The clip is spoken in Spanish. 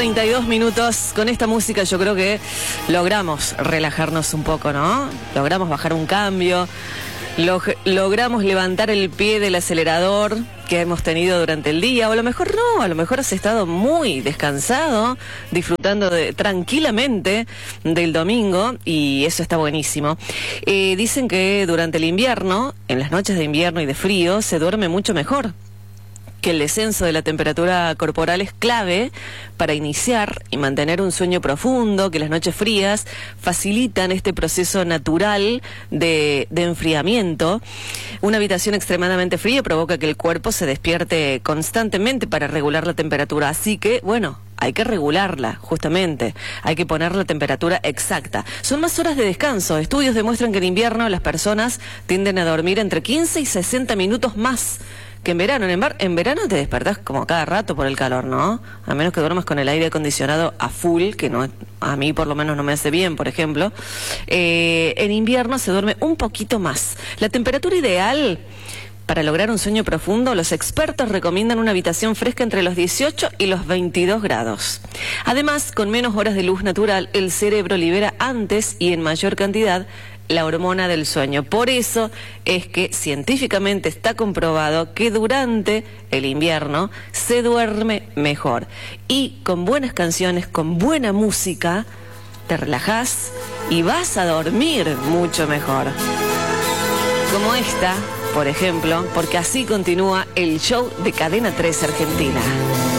32 minutos. Con esta música yo creo que logramos relajarnos un poco, ¿no? Logramos bajar un cambio, logramos levantar el pie del acelerador que hemos tenido durante el día, o a lo mejor no, a lo mejor has estado muy descansado, disfrutando tranquilamente del domingo, y eso está buenísimo. Dicen que durante el invierno, en las noches de invierno y de frío, se duerme mucho mejor, que el descenso de la temperatura corporal es clave para iniciar y mantener un sueño profundo, que las noches frías facilitan este proceso natural de enfriamiento. Una habitación extremadamente fría provoca que el cuerpo se despierte constantemente para regular la temperatura, así que, bueno, hay que regularla, justamente. Hay que poner la temperatura exacta. Son más horas de descanso. Estudios demuestran que en invierno las personas tienden a dormir entre 15 y 60 minutos más que en verano. En verano te despertás como cada rato por el calor, ¿no? A menos que duermas con el aire acondicionado a full, que no, a mí por lo menos no me hace bien, por ejemplo. En invierno se duerme un poquito más. La temperatura ideal para lograr un sueño profundo, los expertos recomiendan una habitación fresca entre los 18 y los 22 grados. Además, con menos horas de luz natural, el cerebro libera antes y en mayor cantidad la hormona del sueño. Por eso es que científicamente está comprobado que durante el invierno se duerme mejor. Y con buenas canciones, con buena música, te relajás y vas a dormir mucho mejor. Como esta, por ejemplo, porque así continúa el show de Cadena 3 Argentina.